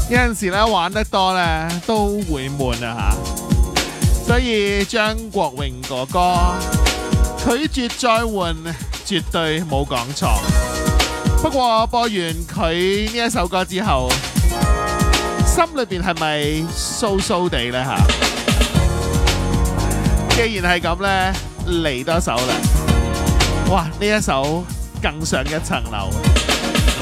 有陣時咧玩得多咧都會悶啊嚇，所以張國榮哥哥拒絕再換，絕對冇講錯。不過播完佢呢一首歌之後，心裏邊係咪酥酥地呢嚇？既然係咁呢，嚟多首啦！哇，呢一首更上一層樓。